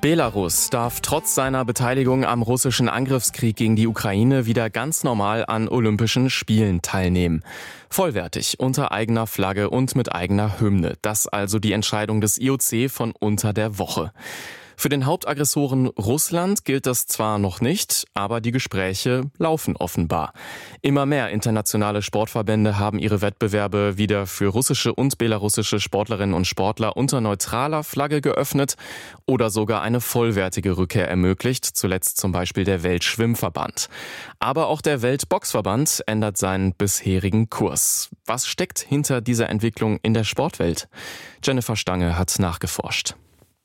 Belarus darf trotz seiner Beteiligung am russischen Angriffskrieg gegen die Ukraine wieder ganz normal an Olympischen Spielen teilnehmen. Vollwertig, unter eigener Flagge und mit eigener Hymne. Das also die Entscheidung des IOC von unter der Woche. Für den Hauptaggressoren Russland gilt das zwar noch nicht, aber die Gespräche laufen offenbar. Immer mehr internationale Sportverbände haben ihre Wettbewerbe wieder für russische und belarussische Sportlerinnen und Sportler unter neutraler Flagge geöffnet oder sogar eine vollwertige Rückkehr ermöglicht, zuletzt zum Beispiel der Weltschwimmverband. Aber auch der Weltboxverband ändert seinen bisherigen Kurs. Was steckt hinter dieser Entwicklung in der Sportwelt? Jennifer Stange hat nachgeforscht.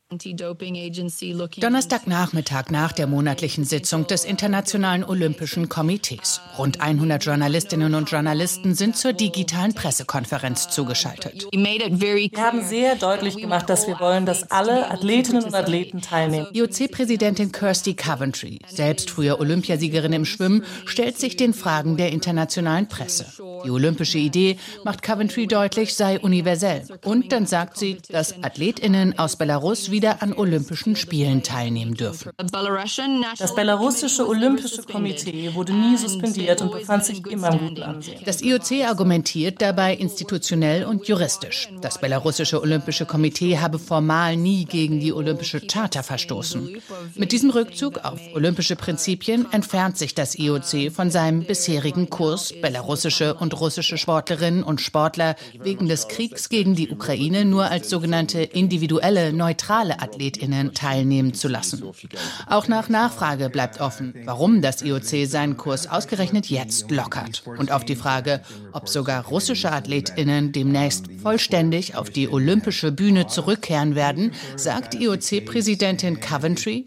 Donnerstagnachmittag nach der monatlichen Sitzung des Internationalen Olympischen Komitees. Rund 100 Journalistinnen und Journalisten sind zur digitalen Pressekonferenz zugeschaltet. Wir haben sehr deutlich gemacht, dass wir wollen, dass alle Athletinnen und Athleten teilnehmen. IOC-Präsidentin Kirsty Coventry, selbst früher Olympiasiegerin im Schwimmen, stellt sich den Fragen der internationalen Presse. Die olympische Idee, macht Coventry deutlich, sei universell. Und dann sagt sie, dass AthletInnen aus Belarus wieder an Olympischen Spielen teilnehmen dürfen. Das belarussische Olympische Komitee wurde nie suspendiert und befand sich immer im guten Ansehen. Das IOC argumentiert dabei institutionell und juristisch. Das belarussische Olympische Komitee habe formal nie gegen die Olympische Charta verstoßen. Mit diesem Rückzug auf olympische Prinzipien entfernt sich das IOC von seinem bisherigen Kurs, belarussische und russische Sportlerinnen und Sportler wegen des Kriegs gegen die Ukraine nur als sogenannte individuelle, neutrale AthletInnen teilnehmen zu lassen. Auch nach Nachfrage bleibt offen, warum das IOC seinen Kurs ausgerechnet jetzt lockert. Und auf die Frage, ob sogar russische AthletInnen demnächst vollständig auf die olympische Bühne zurückkehren werden, sagt IOC-Präsidentin Coventry: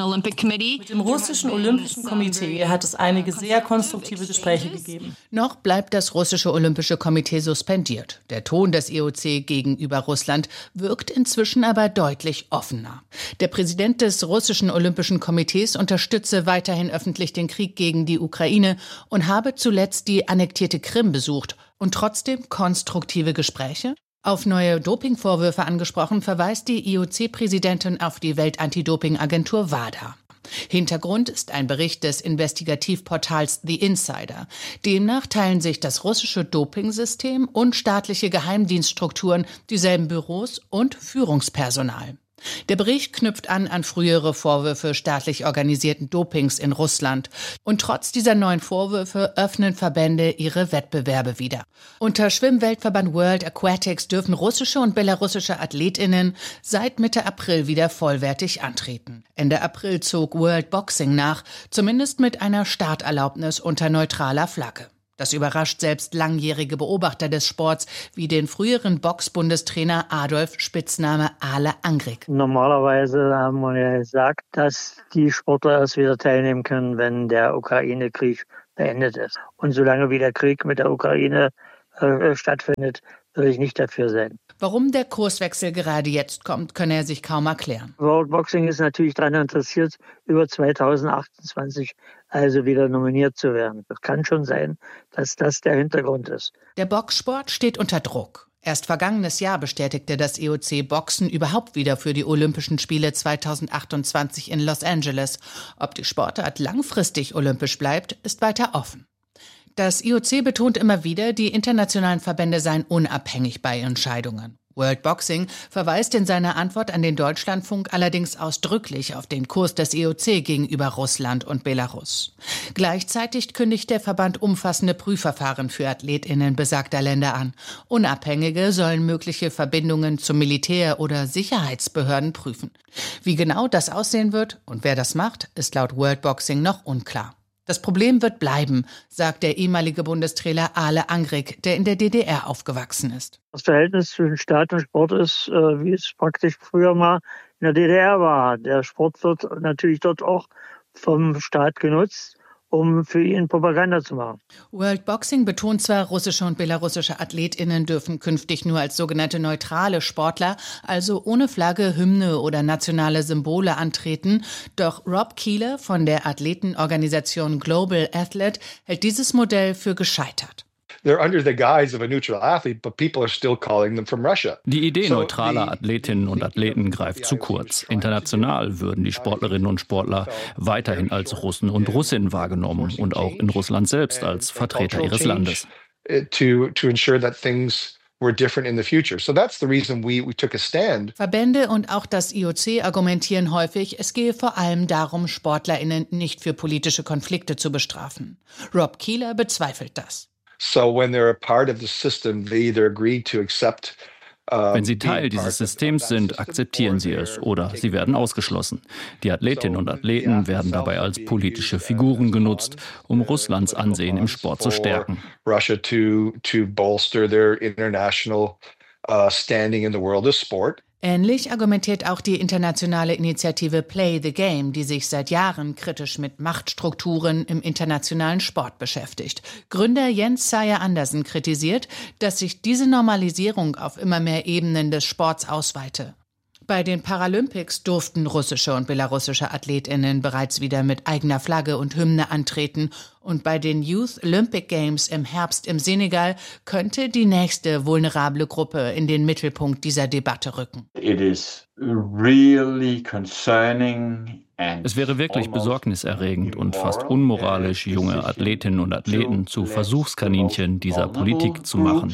Mit dem russischen Olympischen Komitee hat es einige sehr konstruktive Gespräche gegeben. Noch bleibt das russische Olympische Komitee suspendiert. Der Ton des IOC gegenüber Russland wirkt inzwischen aber deutlich offener. Der Präsident des russischen Olympischen Komitees unterstütze weiterhin öffentlich den Krieg gegen die Ukraine und habe zuletzt die annektierte Krim besucht. Und trotzdem konstruktive Gespräche? Auf neue Dopingvorwürfe angesprochen, verweist die IOC-Präsidentin auf die Welt-Anti-Doping-Agentur WADA. Hintergrund ist ein Bericht des Investigativportals The Insider. Demnach teilen sich das russische Dopingsystem und staatliche Geheimdienststrukturen dieselben Büros und Führungspersonal. Der Bericht knüpft an frühere Vorwürfe staatlich organisierten Dopings in Russland. Und trotz dieser neuen Vorwürfe öffnen Verbände ihre Wettbewerbe wieder. Unter Schwimmweltverband World Aquatics dürfen russische und belarussische AthletInnen seit Mitte April wieder vollwertig antreten. Ende April zog World Boxing nach, zumindest mit einer Starterlaubnis unter neutraler Flagge. Das überrascht selbst langjährige Beobachter des Sports, wie den früheren Box-Bundestrainer Adolf Spitzname Ale Angrig. Normalerweise haben wir ja gesagt, dass die Sportler erst wieder teilnehmen können, wenn der Ukraine-Krieg beendet ist. Und solange wie der Krieg mit der Ukraine stattfindet, würde ich nicht dafür sein. Warum der Kurswechsel gerade jetzt kommt, könne er sich kaum erklären. World Boxing ist natürlich daran interessiert, über 2028 also wieder nominiert zu werden. Es kann schon sein, dass das der Hintergrund ist. Der Boxsport steht unter Druck. Erst vergangenes Jahr bestätigte das IOC Boxen überhaupt wieder für die Olympischen Spiele 2028 in Los Angeles. Ob die Sportart langfristig olympisch bleibt, ist weiter offen. Das IOC betont immer wieder, die internationalen Verbände seien unabhängig bei Entscheidungen. World Boxing verweist in seiner Antwort an den Deutschlandfunk allerdings ausdrücklich auf den Kurs des IOC gegenüber Russland und Belarus. Gleichzeitig kündigt der Verband umfassende Prüfverfahren für AthletInnen besagter Länder an. Unabhängige sollen mögliche Verbindungen zum Militär oder Sicherheitsbehörden prüfen. Wie genau das aussehen wird und wer das macht, ist laut World Boxing noch unklar. Das Problem wird bleiben, sagt der ehemalige Bundestrainer Ale Angrig, der in der DDR aufgewachsen ist. Das Verhältnis zwischen Staat und Sport ist, wie es praktisch früher mal in der DDR war. Der Sport wird natürlich dort auch vom Staat genutzt, um für ihn Propaganda zu machen. World Boxing betont zwar, russische und belarussische AthletInnen dürfen künftig nur als sogenannte neutrale Sportler, also ohne Flagge, Hymne oder nationale Symbole antreten. Doch Rob Keeler von der Athletenorganisation Global Athlete hält dieses Modell für gescheitert. Die Idee neutraler Athletinnen und Athleten greift zu kurz. International würden die Sportlerinnen und Sportler weiterhin als Russen und Russinnen wahrgenommen und auch in Russland selbst als Vertreter ihres Landes. Verbände und auch das IOC argumentieren häufig, es gehe vor allem darum, SportlerInnen nicht für politische Konflikte zu bestrafen. Rob Keeler bezweifelt das. Wenn sie Teil dieses Systems sind, akzeptieren sie es oder sie werden ausgeschlossen. Die Athletinnen und Athleten werden dabei als politische Figuren genutzt, um Russlands Ansehen im Sport zu stärken. Ähnlich argumentiert auch die internationale Initiative Play the Game, die sich seit Jahren kritisch mit Machtstrukturen im internationalen Sport beschäftigt. Gründer Jens Seyer Andersen kritisiert, dass sich diese Normalisierung auf immer mehr Ebenen des Sports ausweite. Bei den Paralympics durften russische und belarussische AthletInnen bereits wieder mit eigener Flagge und Hymne antreten. Und bei den Youth Olympic Games im Herbst im Senegal könnte die nächste vulnerable Gruppe in den Mittelpunkt dieser Debatte rücken. Es wäre wirklich besorgniserregend und fast unmoralisch, junge Athletinnen und Athleten zu Versuchskaninchen dieser Politik zu machen.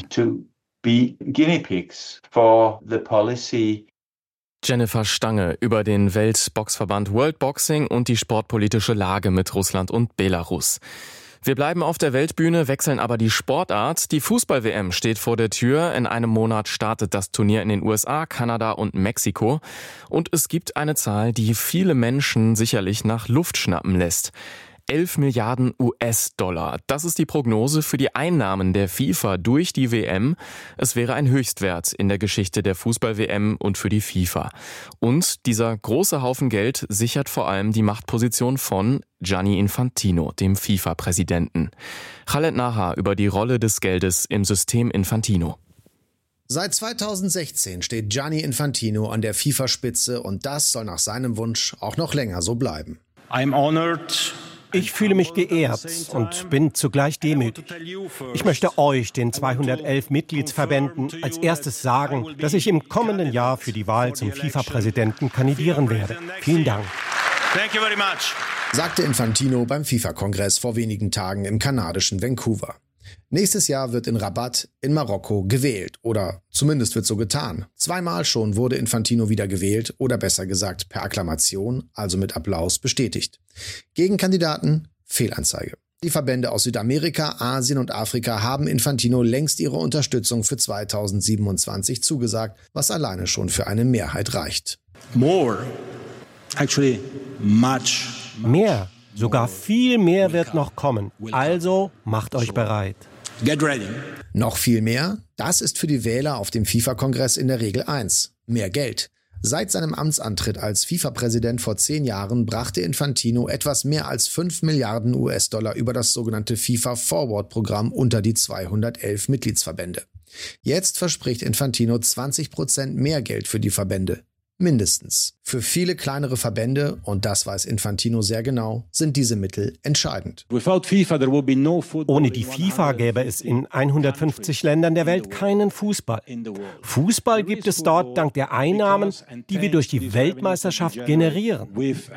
Jennifer Stange über den Weltboxverband World Boxing und die sportpolitische Lage mit Russland und Belarus. Wir bleiben auf der Weltbühne, wechseln aber die Sportart. Die Fußball-WM steht vor der Tür. In einem Monat startet das Turnier in den USA, Kanada und Mexiko. Und es gibt eine Zahl, die viele Menschen sicherlich nach Luft schnappen lässt. 11 Milliarden US-Dollar. Das ist die Prognose für die Einnahmen der FIFA durch die WM. Es wäre ein Höchstwert in der Geschichte der Fußball-WM und für die FIFA. Und dieser große Haufen Geld sichert vor allem die Machtposition von Gianni Infantino, dem FIFA-Präsidenten. Khaled Nahar über die Rolle des Geldes im System Infantino. Seit 2016 steht Gianni Infantino an der FIFA-Spitze und das soll nach seinem Wunsch auch noch länger so bleiben. I'm honored. Ich fühle mich geehrt und bin zugleich demütig. Ich möchte euch, den 211 Mitgliedsverbänden, als erstes sagen, dass ich im kommenden Jahr für die Wahl zum FIFA-Präsidenten kandidieren werde. Vielen Dank. Sagte Infantino beim FIFA-Kongress vor wenigen Tagen im kanadischen Vancouver. Nächstes Jahr wird in Rabat in Marokko gewählt. Oder zumindest wird so getan. 2-mal schon wurde Infantino wieder gewählt oder besser gesagt per Akklamation, also mit Applaus, bestätigt. Gegenkandidaten? Fehlanzeige. Die Verbände aus Südamerika, Asien und Afrika haben Infantino längst ihre Unterstützung für 2027 zugesagt, was alleine schon für eine Mehrheit reicht. Mehr, sogar viel mehr wird noch kommen. Also macht euch bereit. Get ready. Noch viel mehr? Das ist für die Wähler auf dem FIFA-Kongress in der Regel eins: mehr Geld. Seit seinem Amtsantritt als FIFA-Präsident vor 10 Jahren brachte Infantino etwas mehr als 5 Milliarden US-Dollar über das sogenannte FIFA-Forward-Programm unter die 211 Mitgliedsverbände. Jetzt verspricht Infantino 20% mehr Geld für die Verbände. Mindestens. Für viele kleinere Verbände, und das weiß Infantino sehr genau, sind diese Mittel entscheidend. Ohne die FIFA gäbe es in 150 Ländern der Welt keinen Fußball. Fußball gibt es dort dank der Einnahmen, die wir durch die Weltmeisterschaft generieren.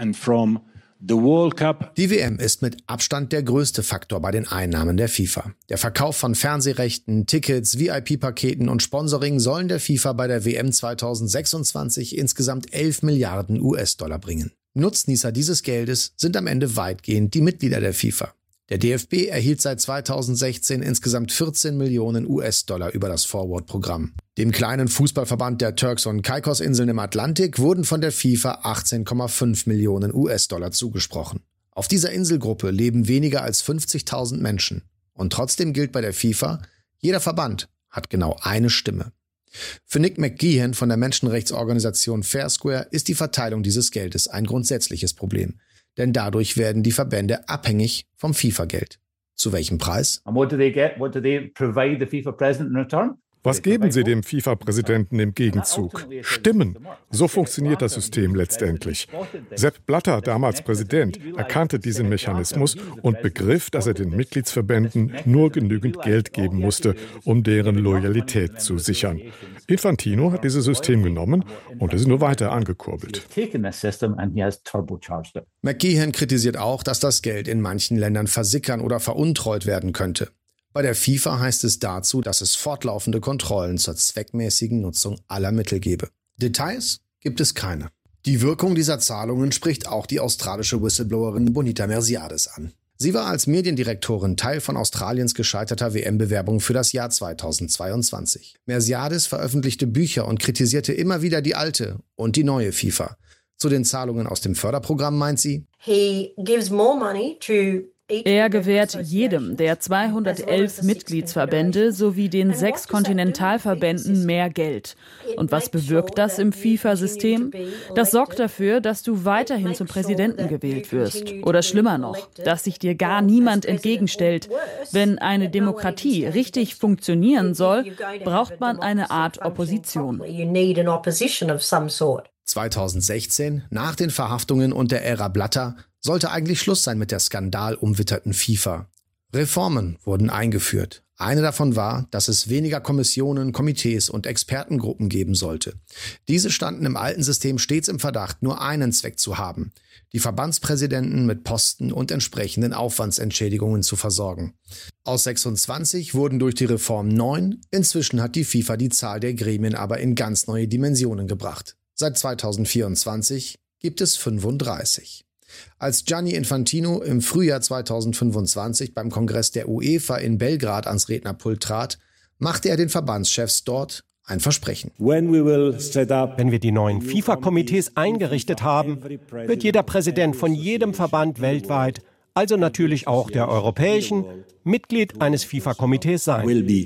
Die WM ist mit Abstand der größte Faktor bei den Einnahmen der FIFA. Der Verkauf von Fernsehrechten, Tickets, VIP-Paketen und Sponsoring sollen der FIFA bei der WM 2026 insgesamt 11 Milliarden US-Dollar bringen. Nutznießer dieses Geldes sind am Ende weitgehend die Mitglieder der FIFA. Der DFB erhielt seit 2016 insgesamt 14 Millionen US-Dollar über das Forward-Programm. Dem kleinen Fußballverband der Turks und Caicos-Inseln im Atlantik wurden von der FIFA 18,5 Millionen US-Dollar zugesprochen. Auf dieser Inselgruppe leben weniger als 50.000 Menschen. Und trotzdem gilt bei der FIFA, jeder Verband hat genau eine Stimme. Für Nick McGeehan von der Menschenrechtsorganisation Fair Square ist die Verteilung dieses Geldes ein grundsätzliches Problem. Denn dadurch werden die Verbände abhängig vom FIFA-Geld. Zu welchem Preis? And what do they get? What do they provide the FIFA president in return? Was geben Sie dem FIFA-Präsidenten im Gegenzug? Stimmen. So funktioniert das System letztendlich. Sepp Blatter, damals Präsident, erkannte diesen Mechanismus und begriff, dass er den Mitgliedsverbänden nur genügend Geld geben musste, um deren Loyalität zu sichern. Infantino hat dieses System genommen und es nur weiter angekurbelt. McGeehan kritisiert auch, dass das Geld in manchen Ländern versickern oder veruntreut werden könnte. Bei der FIFA heißt es dazu, dass es fortlaufende Kontrollen zur zweckmäßigen Nutzung aller Mittel gebe. Details gibt es keine. Die Wirkung dieser Zahlungen spricht auch die australische Whistleblowerin Bonita Merziades an. Sie war als Mediendirektorin Teil von Australiens gescheiterter WM-Bewerbung für das Jahr 2022. Merziades veröffentlichte Bücher und kritisierte immer wieder die alte und die neue FIFA. Zu den Zahlungen aus dem Förderprogramm meint sie: Er gewährt jedem der 211 Mitgliedsverbände sowie den 6 Kontinentalverbänden mehr Geld. Und was bewirkt das im FIFA-System? Das sorgt dafür, dass du weiterhin zum Präsidenten gewählt wirst. Oder schlimmer noch, dass sich dir gar niemand entgegenstellt. Wenn eine Demokratie richtig funktionieren soll, braucht man eine Art Opposition. 2016, nach den Verhaftungen und der Ära Blatter, sollte eigentlich Schluss sein mit der skandalumwitterten FIFA. Reformen wurden eingeführt. Eine davon war, dass es weniger Kommissionen, Komitees und Expertengruppen geben sollte. Diese standen im alten System stets im Verdacht, nur einen Zweck zu haben: die Verbandspräsidenten mit Posten und entsprechenden Aufwandsentschädigungen zu versorgen. Aus 26 wurden durch die Reform 9. Inzwischen hat die FIFA die Zahl der Gremien aber in ganz neue Dimensionen gebracht. Seit 2024 gibt es 35. Als Gianni Infantino im Frühjahr 2025 beim Kongress der UEFA in Belgrad ans Rednerpult trat, machte er den Verbandschefs dort ein Versprechen. Wenn wir die neuen FIFA-Komitees eingerichtet haben, wird jeder Präsident von jedem Verband weltweit, also natürlich auch der europäischen, Mitglied eines FIFA-Komitees sein.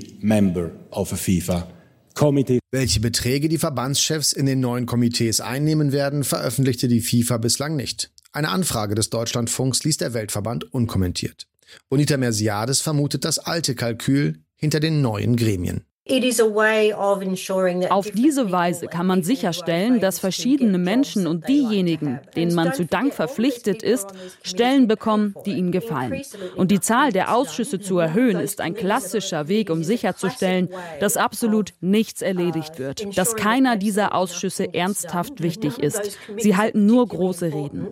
Welche Beträge die Verbandschefs in den neuen Komitees einnehmen werden, veröffentlichte die FIFA bislang nicht. Eine Anfrage des Deutschlandfunks ließ der Weltverband unkommentiert. Bonita Merziades vermutet das alte Kalkül hinter den neuen Gremien. Auf diese Weise kann man sicherstellen, dass verschiedene Menschen und diejenigen, denen man zu Dank verpflichtet ist, Stellen bekommen, die ihnen gefallen. Und die Zahl der Ausschüsse zu erhöhen, ist ein klassischer Weg, um sicherzustellen, dass absolut nichts erledigt wird, dass keiner dieser Ausschüsse ernsthaft wichtig ist. Sie halten nur große Reden.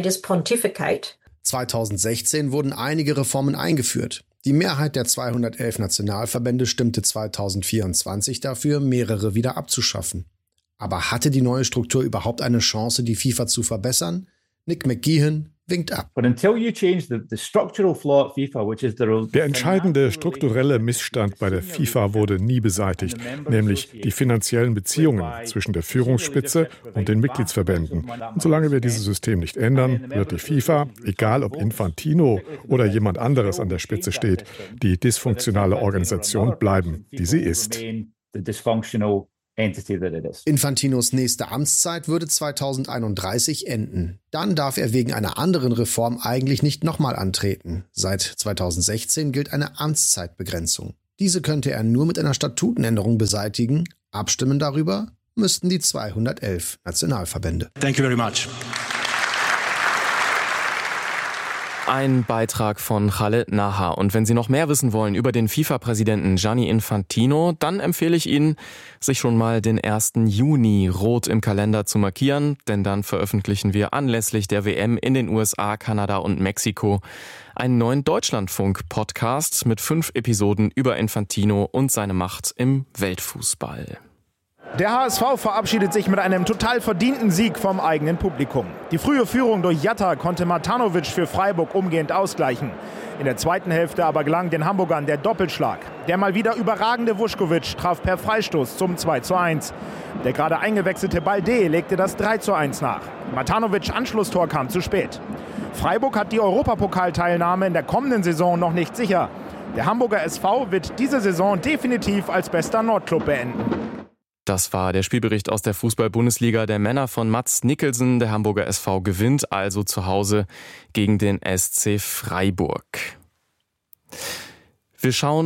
2016 wurden einige Reformen eingeführt. Die Mehrheit der 211 Nationalverbände stimmte 2024 dafür, mehrere wieder abzuschaffen. Aber hatte die neue Struktur überhaupt eine Chance, die FIFA zu verbessern? Nick McGeehan winkt ab. Der entscheidende strukturelle Missstand bei der FIFA wurde nie beseitigt, nämlich die finanziellen Beziehungen zwischen der Führungsspitze und den Mitgliedsverbänden. Und solange wir dieses System nicht ändern, wird die FIFA, egal ob Infantino oder jemand anderes an der Spitze steht, die dysfunktionale Organisation bleiben, die sie ist. Infantinos nächste Amtszeit würde 2031 enden. Dann darf er wegen einer anderen Reform eigentlich nicht nochmal antreten. Seit 2016 gilt eine Amtszeitbegrenzung. Diese könnte er nur mit einer Statutenänderung beseitigen. Abstimmen darüber müssten die 211 Nationalverbände. Thank you very much. Ein Beitrag von Khaled Naha. Und wenn Sie noch mehr wissen wollen über den FIFA-Präsidenten Gianni Infantino, dann empfehle ich Ihnen, sich schon mal den 1. Juni rot im Kalender zu markieren, denn dann veröffentlichen wir anlässlich der WM in den USA, Kanada und Mexiko einen neuen Deutschlandfunk-Podcast mit 5 Episoden über Infantino und seine Macht im Weltfußball. Der HSV verabschiedet sich mit einem total verdienten Sieg vom eigenen Publikum. Die frühe Führung durch Jatta konnte Matanovic für Freiburg umgehend ausgleichen. In der zweiten Hälfte aber gelang den Hamburgern der Doppelschlag. Der mal wieder überragende Vuskovic traf per Freistoß zum 2:1. Der gerade eingewechselte Balde legte das 3:1 nach. Matanovics Anschlusstor kam zu spät. Freiburg hat die Europapokalteilnahme in der kommenden Saison noch nicht sicher. Der Hamburger SV wird diese Saison definitiv als bester Nordclub beenden. Das war der Spielbericht aus der Fußball-Bundesliga der Männer von Mats Nicholson. Der Hamburger SV gewinnt also zu Hause gegen den SC Freiburg. Wir schauen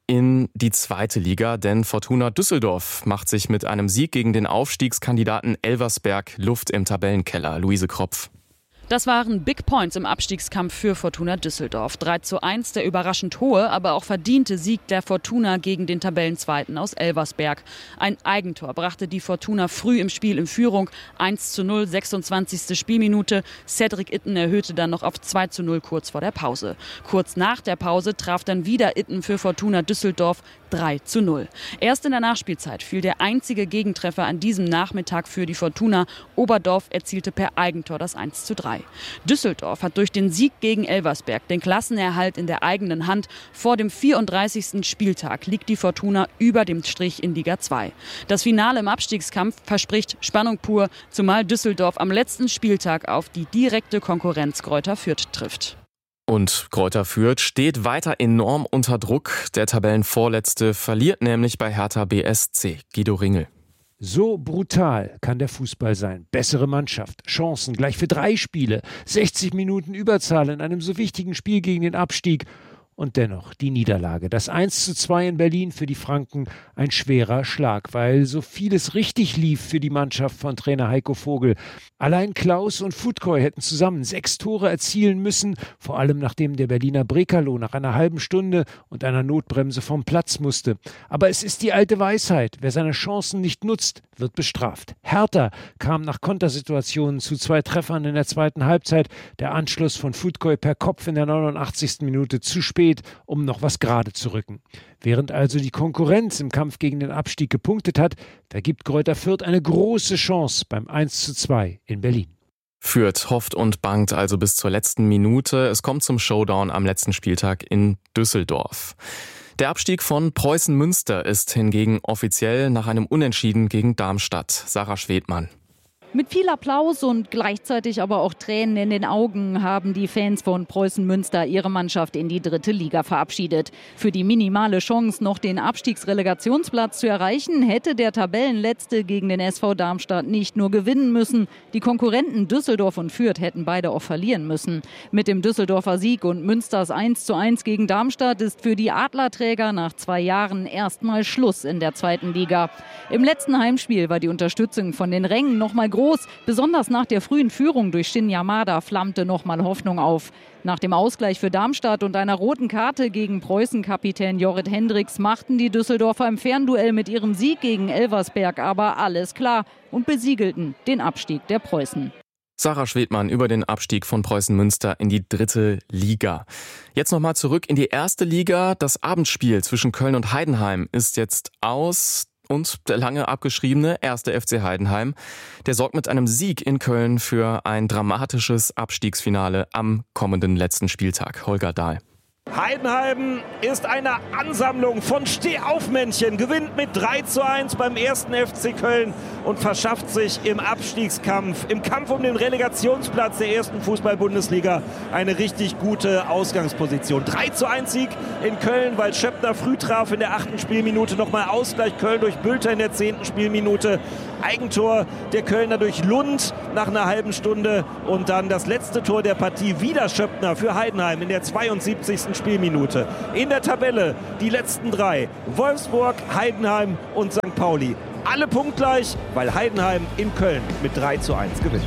in die zweite Liga, denn Fortuna Düsseldorf macht sich mit einem Sieg gegen den Aufstiegskandidaten Elversberg Luft im Tabellenkeller. Luise Kropf. Das waren Big Points im Abstiegskampf für Fortuna Düsseldorf. 3:1 der überraschend hohe, aber auch verdiente Sieg der Fortuna gegen den Tabellenzweiten aus Elversberg. Ein Eigentor brachte die Fortuna früh im Spiel in Führung. 1:0, 26. Spielminute. Cedric Itten erhöhte dann noch auf 2:0 kurz vor der Pause. Kurz nach der Pause traf dann wieder Itten für Fortuna Düsseldorf 3:0. Erst in der Nachspielzeit fiel der einzige Gegentreffer an diesem Nachmittag für die Fortuna. Oberdorf erzielte per Eigentor das 1:3. Düsseldorf hat durch den Sieg gegen Elversberg den Klassenerhalt in der eigenen Hand. Vor dem 34. Spieltag liegt die Fortuna über dem Strich in Liga 2. Das Finale im Abstiegskampf verspricht Spannung pur, zumal Düsseldorf am letzten Spieltag auf die direkte Konkurrenz Greuther Fürth trifft. Und Greuther Fürth steht weiter enorm unter Druck. Der Tabellenvorletzte verliert nämlich bei Hertha BSC. Guido Ringel. So brutal kann der Fußball sein. Bessere Mannschaft, Chancen gleich für 3 Spiele, 60 Minuten Überzahl in einem so wichtigen Spiel gegen den Abstieg. Und dennoch die Niederlage. Das 1:2 in Berlin für die Franken ein schwerer Schlag, weil so vieles richtig lief für die Mannschaft von Trainer Heiko Vogel. Allein Klaus und Futkoi hätten zusammen 6 Tore erzielen müssen, vor allem nachdem der Berliner Brekalo nach einer halben Stunde und einer Notbremse vom Platz musste. Aber es ist die alte Weisheit, wer seine Chancen nicht nutzt, wird bestraft. Hertha kam nach Kontersituationen zu 2 Treffern in der zweiten Halbzeit. Der Anschluss von Futkoi per Kopf in der 89. Minute zu spät, um noch was gerade zu rücken. Während also die Konkurrenz im Kampf gegen den Abstieg gepunktet hat, vergibt Greuther Fürth eine große Chance beim 1:2 in Berlin. Fürth hofft und bangt also bis zur letzten Minute. Es kommt zum Showdown am letzten Spieltag in Düsseldorf. Der Abstieg von Preußen Münster ist hingegen offiziell nach einem Unentschieden gegen Darmstadt. Sarah Schwedmann. Mit viel Applaus und gleichzeitig aber auch Tränen in den Augen haben die Fans von Preußen Münster ihre Mannschaft in die 3. Liga verabschiedet. Für die minimale Chance, noch den Abstiegsrelegationsplatz zu erreichen, hätte der Tabellenletzte gegen den SV Darmstadt nicht nur gewinnen müssen. Die Konkurrenten Düsseldorf und Fürth hätten beide auch verlieren müssen. Mit dem Düsseldorfer Sieg und Münsters 1:1 gegen Darmstadt ist für die Adlerträger nach 2 Jahren erstmal Schluss in der 2. Liga. Im letzten Heimspiel war die Unterstützung von den Rängen noch mal groß. Besonders nach der frühen Führung durch Shin Yamada flammte nochmal Hoffnung auf. Nach dem Ausgleich für Darmstadt und einer roten Karte gegen Preußen-Kapitän Jorrit Hendricks machten die Düsseldorfer im Fernduell mit ihrem Sieg gegen Elversberg aber alles klar und besiegelten den Abstieg der Preußen. Sarah Schwedmann über den Abstieg von Preußen Münster in die 3. Liga. Jetzt nochmal zurück in die 1. Liga. Das Abendspiel zwischen Köln und Heidenheim ist jetzt aus. Und der lange abgeschriebene 1. FC Heidenheim, der sorgt mit einem Sieg in Köln für ein dramatisches Abstiegsfinale am kommenden letzten Spieltag. Holger Dahl. Heidenheim ist eine Ansammlung von Stehaufmännchen, gewinnt mit 3:1 beim 1. FC Köln und verschafft sich im Abstiegskampf, im Kampf um den Relegationsplatz der 1. Fußball-Bundesliga eine richtig gute Ausgangsposition. 3:1 Sieg in Köln, weil Schöppner früh traf in der 8. Spielminute, nochmal Ausgleich Köln durch Bülter in der 10. Spielminute, Eigentor der Kölner durch Lund nach einer halben Stunde und dann das letzte Tor der Partie, wieder Schöppner für Heidenheim in der 72. Spielminute. In der Tabelle die letzten 3. Wolfsburg, Heidenheim und St. Pauli. Alle punktgleich, weil Heidenheim in Köln mit 3:1 gewinnt.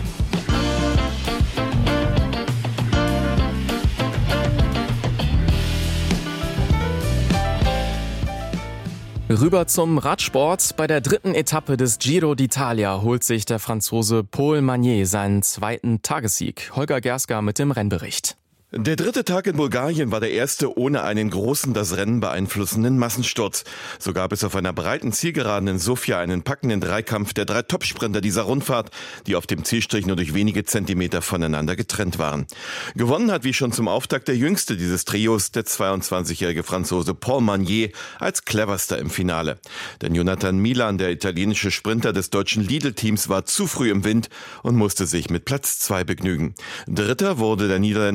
Rüber zum Radsport. Bei der 3. Etappe des Giro d'Italia holt sich der Franzose Paul Magnier seinen 2. Tagessieg. Holger Gerska mit dem Rennbericht. Der 3. Tag in Bulgarien war der erste ohne einen großen, das Rennen beeinflussenden Massensturz. So gab es auf einer breiten Zielgeraden in Sofia einen packenden Dreikampf der 3 Topsprinter dieser Rundfahrt, die auf dem Zielstrich nur durch wenige Zentimeter voneinander getrennt waren. Gewonnen hat wie schon zum Auftakt der jüngste dieses Trios, der 22-jährige Franzose Paul Magnier, als cleverster im Finale. Denn Jonathan Milan, der italienische Sprinter des deutschen Lidl-Teams, war zu früh im Wind und musste sich mit Platz 2 begnügen. Dritter wurde der Niederländer Dylan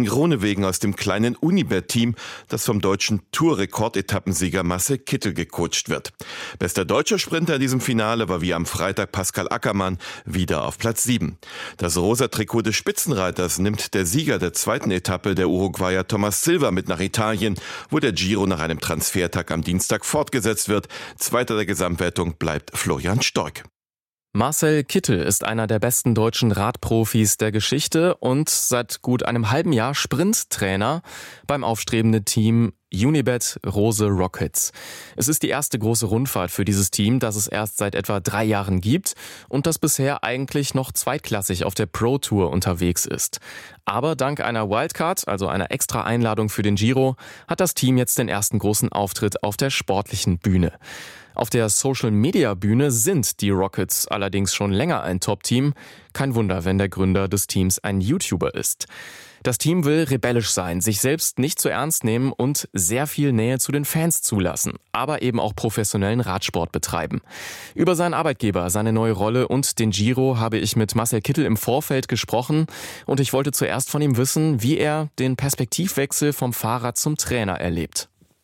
Groenewegen aus dem kleinen Unibet-Team, das vom deutschen Tour-Rekordetappensieger Marcel Kittel gecoacht wird. Bester deutscher Sprinter in diesem Finale war wie am Freitag Pascal Ackermann, wieder auf Platz 7. Das rosa Trikot des Spitzenreiters nimmt der Sieger der zweiten Etappe, der Uruguayer Thomas Silva, mit nach Italien, wo der Giro nach einem Transfertag am Dienstag fortgesetzt wird. Zweiter der Gesamtwertung bleibt Florian Stork. Marcel Kittel ist einer der besten deutschen Radprofis der Geschichte und seit gut einem halben Jahr Sprinttrainer beim aufstrebenden Team Unibet Rose Rockets. Es ist die erste große Rundfahrt für dieses Team, das es erst seit etwa 3 Jahren gibt und das bisher eigentlich noch zweitklassig auf der Pro Tour unterwegs ist. Aber dank einer Wildcard, also einer extra Einladung für den Giro, hat das Team jetzt den ersten großen Auftritt auf der sportlichen Bühne. Auf der Social-Media-Bühne sind die Rockets allerdings schon länger ein Top-Team. Kein Wunder, wenn der Gründer des Teams ein YouTuber ist. Das Team will rebellisch sein, sich selbst nicht zu ernst nehmen und sehr viel Nähe zu den Fans zulassen, aber eben auch professionellen Radsport betreiben. Über seinen Arbeitgeber, seine neue Rolle und den Giro habe ich mit Marcel Kittel im Vorfeld gesprochen und ich wollte zuerst von ihm wissen, wie er den Perspektivwechsel vom Fahrer zum Trainer erlebt.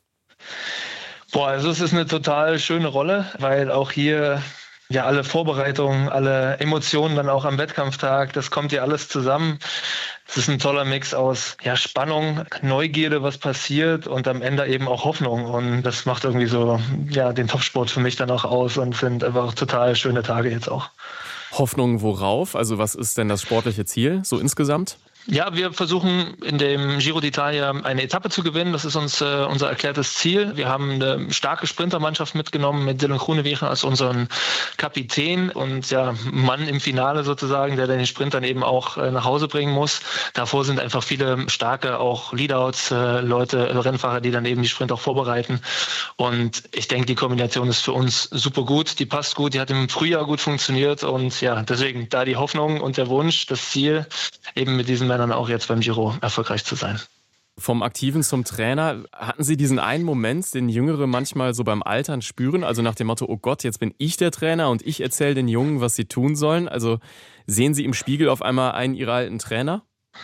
Also es ist eine total schöne Rolle, weil auch hier ja alle Vorbereitungen, alle Emotionen dann auch am Wettkampftag, das kommt ja alles zusammen. Es ist ein toller Mix aus Spannung, Neugierde, was passiert und am Ende eben auch Hoffnung. Und das macht irgendwie so den Topsport für mich dann auch aus und sind einfach total schöne Tage jetzt auch. Hoffnung worauf? Also was ist denn das sportliche Ziel so insgesamt? Ja, wir versuchen in dem Giro d'Italia eine Etappe zu gewinnen. Das ist unser erklärtes Ziel. Wir haben eine starke Sprintermannschaft mitgenommen mit Dylan Groenewegen als unseren Kapitän und Mann im Finale sozusagen, der den Sprint dann eben auch nach Hause bringen muss. Davor sind einfach viele starke auch Leadouts, Rennfahrer, die dann eben die Sprint auch vorbereiten. Und ich denke, die Kombination ist für uns super gut. Die passt gut, die hat im Frühjahr gut funktioniert und deswegen da die Hoffnung und der Wunsch, das Ziel, eben mit diesen dann auch jetzt beim Giro erfolgreich zu sein. Vom Aktiven zum Trainer, hatten Sie diesen einen Moment, den Jüngere manchmal so beim Altern spüren, also nach dem Motto, oh Gott, jetzt bin ich der Trainer und ich erzähle den Jungen, was sie tun sollen? Also sehen Sie im Spiegel auf einmal einen Ihrer alten Trainer?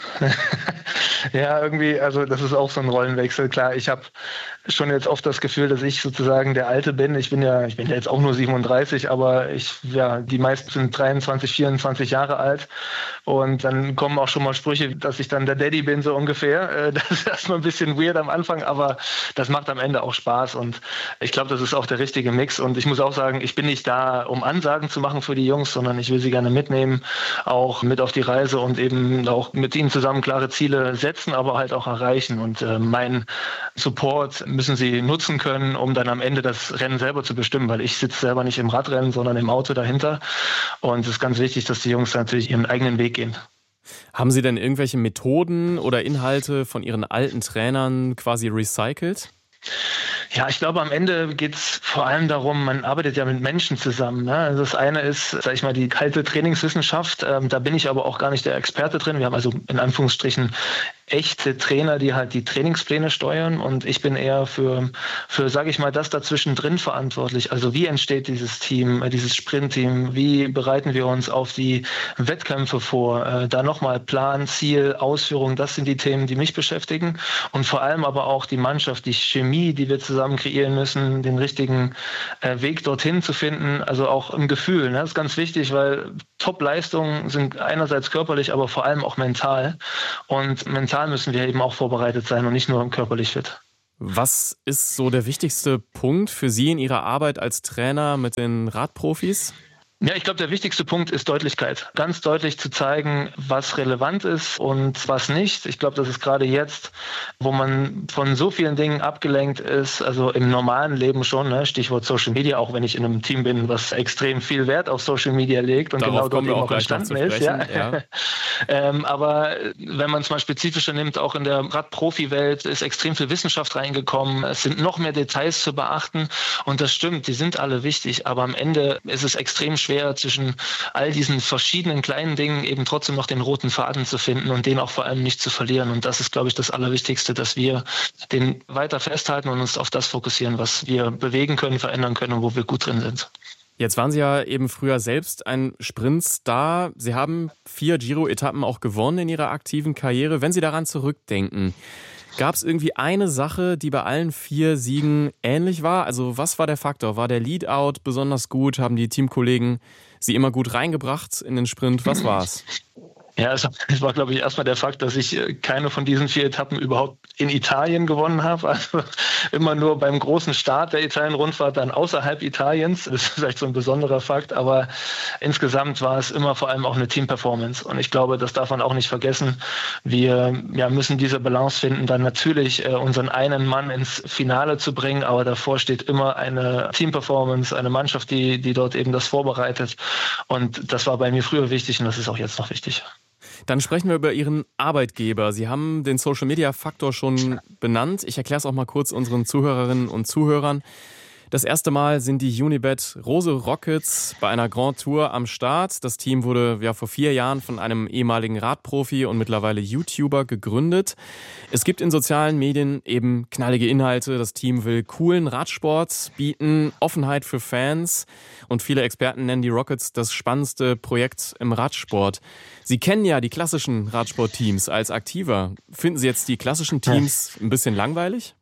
Ja, irgendwie, also das ist auch so ein Rollenwechsel. Klar, ich habe schon jetzt oft das Gefühl, dass ich sozusagen der Alte bin. Ich bin ja jetzt auch nur 37, aber die meisten sind 23, 24 Jahre alt. Und dann kommen auch schon mal Sprüche, dass ich dann der Daddy bin, so ungefähr. Das ist erstmal ein bisschen weird am Anfang, aber das macht am Ende auch Spaß. Und ich glaube, das ist auch der richtige Mix. Und ich muss auch sagen, ich bin nicht da, um Ansagen zu machen für die Jungs, sondern ich will sie gerne mitnehmen, auch mit auf die Reise und eben auch mit ihnen zusammen klare Ziele setzen, aber halt auch erreichen. Und mein Support müssen sie nutzen können, um dann am Ende das Rennen selber zu bestimmen, weil ich sitze selber nicht im Radrennen, sondern im Auto dahinter. Und es ist ganz wichtig, dass die Jungs natürlich ihren eigenen Weg gehen. Haben Sie denn irgendwelche Methoden oder Inhalte von Ihren alten Trainern quasi recycelt? Ja, ich glaube, am Ende geht es vor allem darum, man arbeitet ja mit Menschen zusammen. Ne? Also das eine ist, sag ich mal, die kalte Trainingswissenschaft. Da bin ich aber auch gar nicht der Experte drin. Wir haben also in Anführungsstrichen echte Trainer, die halt die Trainingspläne steuern und ich bin eher für sage ich mal, das dazwischen drin verantwortlich. Also wie entsteht dieses Team, dieses Sprintteam? Wie bereiten wir uns auf die Wettkämpfe vor? Da nochmal Plan, Ziel, Ausführung, das sind die Themen, die mich beschäftigen und vor allem aber auch die Mannschaft, die Chemie, die wir zusammen kreieren müssen, den richtigen Weg dorthin zu finden, also auch im Gefühl. Ne? Das ist ganz wichtig, weil Top-Leistungen sind einerseits körperlich, aber vor allem auch mental und mental müssen wir eben auch vorbereitet sein und nicht nur körperlich fit. Was ist so der wichtigste Punkt für Sie in Ihrer Arbeit als Trainer mit den Radprofis? Ja, ich glaube, der wichtigste Punkt ist Deutlichkeit. Ganz deutlich zu zeigen, was relevant ist und was nicht. Ich glaube, das ist gerade jetzt, wo man von so vielen Dingen abgelenkt ist, also im normalen Leben schon, ne? Stichwort Social Media, auch wenn ich in einem Team bin, was extrem viel Wert auf Social Media legt und darauf genau dort eben auch entstanden ist. Ja. Aber wenn man es mal spezifischer nimmt, auch in der Radprofi-Welt ist extrem viel Wissenschaft reingekommen. Es sind noch mehr Details zu beachten und das stimmt, die sind alle wichtig, aber am Ende ist es extrem schwer, zwischen all diesen verschiedenen kleinen Dingen eben trotzdem noch den roten Faden zu finden und den auch vor allem nicht zu verlieren. Und das ist, glaube ich, das Allerwichtigste, dass wir den weiter festhalten und uns auf das fokussieren, was wir bewegen können, verändern können und wo wir gut drin sind. Jetzt waren Sie ja eben früher selbst ein Sprintstar. Sie haben 4 Giro-Etappen auch gewonnen in Ihrer aktiven Karriere. Wenn Sie daran zurückdenken, gab es irgendwie eine Sache, die bei allen 4 Siegen ähnlich war? Also was war der Faktor? War der Leadout besonders gut? Haben die Teamkollegen Sie immer gut reingebracht in den Sprint? Was war's? Ja, es war, glaube ich, erstmal der Fakt, dass ich keine von diesen 4 Etappen überhaupt in Italien gewonnen habe. Also immer nur beim großen Start der Italien-Rundfahrt dann außerhalb Italiens. Das ist vielleicht so ein besonderer Fakt, aber insgesamt war es immer vor allem auch eine Team-Performance. Und ich glaube, das darf man auch nicht vergessen. Wir müssen diese Balance finden, dann natürlich unseren einen Mann ins Finale zu bringen, aber davor steht immer eine Team-Performance, eine Mannschaft, die dort eben das vorbereitet. Und das war bei mir früher wichtig und das ist auch jetzt noch wichtig. Dann sprechen wir über Ihren Arbeitgeber. Sie haben den Social-Media-Faktor schon benannt. Ich erkläre es auch mal kurz unseren Zuhörerinnen und Zuhörern. Das erste Mal sind die Unibet Rose Rockets bei einer Grand Tour am Start. Das Team wurde vor 4 Jahren von einem ehemaligen Radprofi und mittlerweile YouTuber gegründet. Es gibt in sozialen Medien eben knallige Inhalte. Das Team will coolen Radsport bieten, Offenheit für Fans. Und viele Experten nennen die Rockets das spannendste Projekt im Radsport. Sie kennen ja die klassischen Radsportteams als Aktiver. Finden Sie jetzt die klassischen Teams ein bisschen langweilig?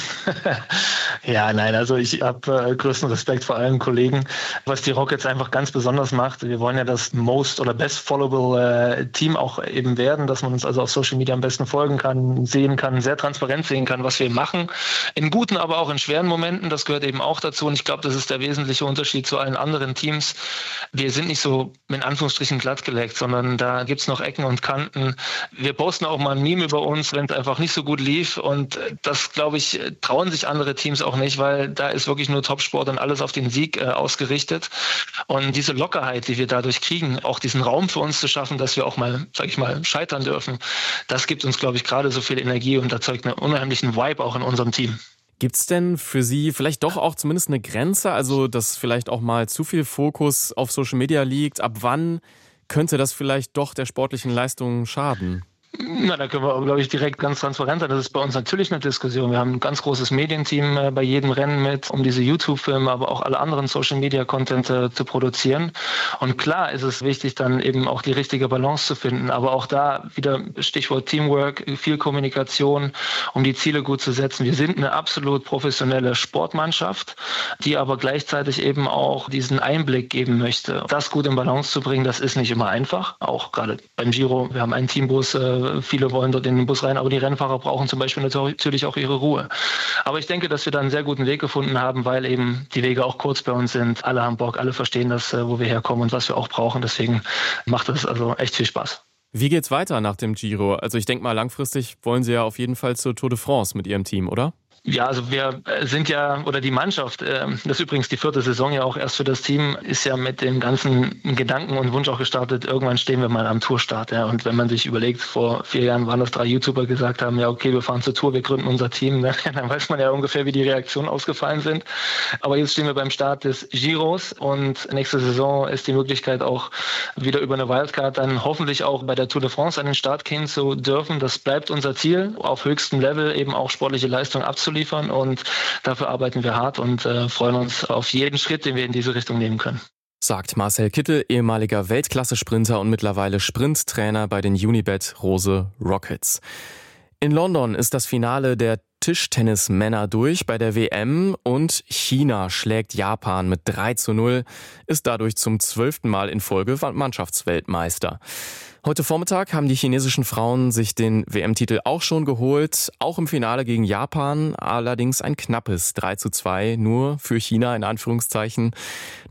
Ja, nein, also ich habe größten Respekt vor allen Kollegen, was die Rockets einfach ganz besonders macht. Wir wollen ja das most oder best followable Team auch eben werden, dass man uns also auf Social Media am besten folgen kann, sehen kann, sehr transparent sehen kann, was wir machen. In guten, aber auch in schweren Momenten, das gehört eben auch dazu. Und ich glaube, das ist der wesentliche Unterschied zu allen anderen Teams. Wir sind nicht so in Anführungsstrichen glattgeleckt, sondern da gibt's noch Ecken und Kanten. Wir posten auch mal ein Meme über uns, wenn es einfach nicht so gut lief. Und das, glaube ich, trauen sich andere Teams auch nicht, weil da ist wirklich nur Topsport und alles auf den Sieg ausgerichtet. Und diese Lockerheit, die wir dadurch kriegen, auch diesen Raum für uns zu schaffen, dass wir auch mal, sag ich mal, scheitern dürfen, das gibt uns, glaube ich, gerade so viel Energie und erzeugt einen unheimlichen Vibe auch in unserem Team. Gibt's denn für Sie vielleicht doch auch zumindest eine Grenze, also dass vielleicht auch mal zu viel Fokus auf Social Media liegt? Ab wann könnte das vielleicht doch der sportlichen Leistung schaden? Na, da können wir, glaube ich, direkt ganz transparent sein. Das ist bei uns natürlich eine Diskussion. Wir haben ein ganz großes Medienteam bei jedem Rennen mit, um diese YouTube-Filme, aber auch alle anderen Social-Media-Content zu produzieren. Und klar ist es wichtig, dann eben auch die richtige Balance zu finden. Aber auch da wieder Stichwort Teamwork, viel Kommunikation, um die Ziele gut zu setzen. Wir sind eine absolut professionelle Sportmannschaft, die aber gleichzeitig eben auch diesen Einblick geben möchte. Das gut in Balance zu bringen, das ist nicht immer einfach. Auch gerade beim Giro. Wir haben einen Teambus, viele wollen dort in den Bus rein, aber die Rennfahrer brauchen zum Beispiel natürlich auch ihre Ruhe. Aber ich denke, dass wir da einen sehr guten Weg gefunden haben, weil eben die Wege auch kurz bei uns sind. Alle haben Bock, alle verstehen das, wo wir herkommen und was wir auch brauchen. Deswegen macht das also echt viel Spaß. Wie geht's weiter nach dem Giro? Also ich denke mal, langfristig wollen Sie ja auf jeden Fall zur Tour de France mit Ihrem Team, oder? Ja, also wir sind ja, oder die Mannschaft, das ist übrigens die 4. Saison ja auch erst für das Team, ist ja mit dem ganzen Gedanken und Wunsch auch gestartet, irgendwann stehen wir mal am Tourstart. Ja. Und wenn man sich überlegt, vor 4 Jahren waren das 3 YouTuber gesagt haben, ja okay, wir fahren zur Tour, wir gründen unser Team, dann weiß man ja ungefähr, wie die Reaktionen ausgefallen sind. Aber jetzt stehen wir beim Start des Giros und nächste Saison ist die Möglichkeit auch wieder über eine Wildcard dann hoffentlich auch bei der Tour de France an den Start gehen zu dürfen. Das bleibt unser Ziel, auf höchstem Level eben auch sportliche Leistung abzuliefern. Und dafür arbeiten wir hart und freuen uns auf jeden Schritt, den wir in diese Richtung nehmen können. Sagt Marcel Kittel, ehemaliger Weltklasse-Sprinter und mittlerweile Sprinttrainer bei den Unibet Rose Rockets. In London ist das Finale der Tischtennismänner durch bei der WM und China schlägt Japan mit 3:0, ist dadurch zum 12. Mal in Folge Mannschaftsweltmeister. Heute Vormittag haben die chinesischen Frauen sich den WM-Titel auch schon geholt, auch im Finale gegen Japan, allerdings ein knappes 3:2, nur für China in Anführungszeichen.